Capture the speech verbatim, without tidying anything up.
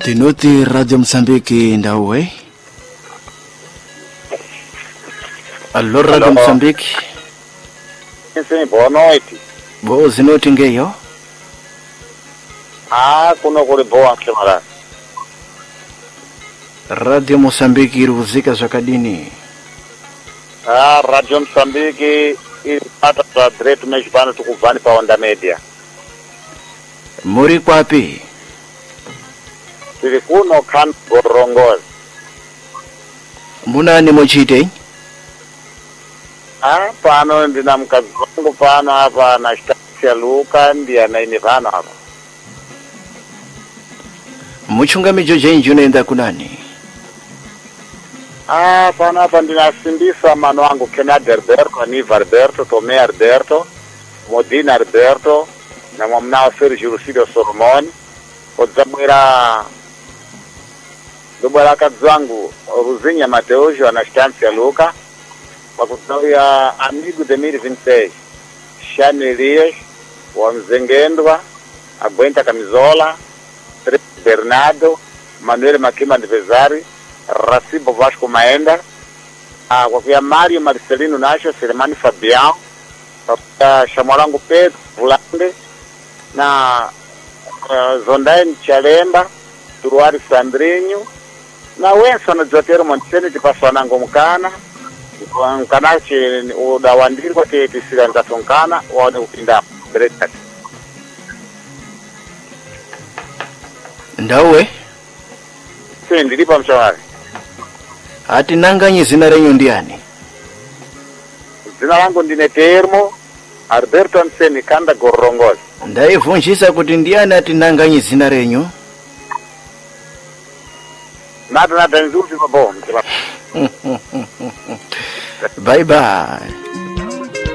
Tinoti Radio Msambiki Ndauwe. Allora Radio Msambiki. Sim, boa noite. Boa zinoti ngeyo. Ah, kuno kuli boa mshamara. Radio Msambiki iruzika zakadini. Ah, Radio Msambiki ilipata za dretu mejibana tukuvani pa Onda Media. Muri kwapi? Tili kuno kan Gorongozi. Muna ni mochite? Ah, pano ndina mkazi wangu pano hapa na Shtasia Luka ndiye naini pano hapa. Muchunga mijoje inji unaenda kunani? Ah, pano hapa ndina simbisa mano wangu Kennedy Alberto, Aniva Alberto, Tomé Alberto, Modina Alberto, na mwamnao Sergio Lucido Solomoni. Odzabwera Dubara kadzangu Ruzinya Mateojo na Shtasia Luka. Wakutawia amigo de mil vinte e seis, Shani Elias, wa Mzengendwa, Aguenta Camizola, Bernardo, Manuel Makima de Vezari, Racibo Vasco Maenda, kwa Mario Marcelino Nacho, Selemani Fabião, kwa Shamorango Pedro, Vulande, na uh, Zondain Chalemba, Turuari Sandrinho, na wenso na Jotero Montesini Tipaswanango Mukana, Mkanachi udawandirwa tete sila nzatonkana wane upinda Breta. Ndauwe? Si ndilipa mshawari. Ati nanganyi zina renyu ndiani? Zina langu ndine Termo Alberto Anseni Kanda Gorongozi. Ndaivunjisa kuti ndiani ati nanganyi zina renyu? Nada nada nzuzi babo. Bye bye.